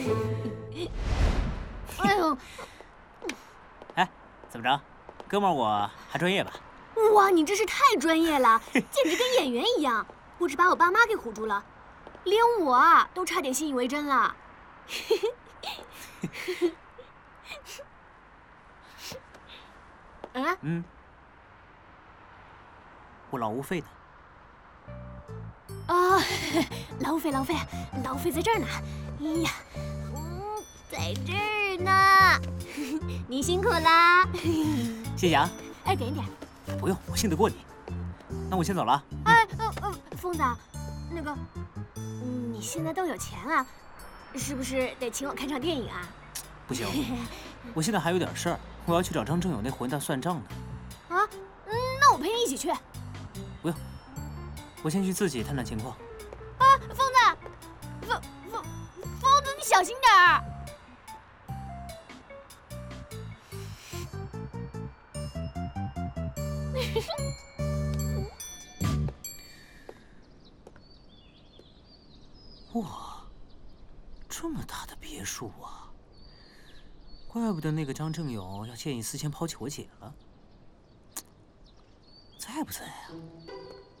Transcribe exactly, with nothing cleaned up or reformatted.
哎呦， 哎，怎么着，哥们儿我还专业吧？ 哇，你真是太专业了，简直跟演员一样，不止把我爸妈给唬住了，连我啊都差点信以为真了。嗯嗯，我劳务费呢？ 啊，劳务费，劳务费，劳务费在这儿呢。哎呀，嗯，在这儿呢。你辛苦啦。 谢谢啊。 哎，点一点。 不用，我信得过你。那我先走了啊。 哎，呃呃，疯子，那个，嗯，你现在都有钱了，是不是得请我看场电影啊？ 不行，我现在还有点事儿，我要去找张正友那混蛋算账呢。 啊，嗯，那我陪你一起去。 不用，我先去自己探探情况。 啊，疯子，疯疯疯子，你小心点儿。 哇，这么大的别墅啊！怪不得那个张正友要见异思迁抛弃我姐了。在不在啊？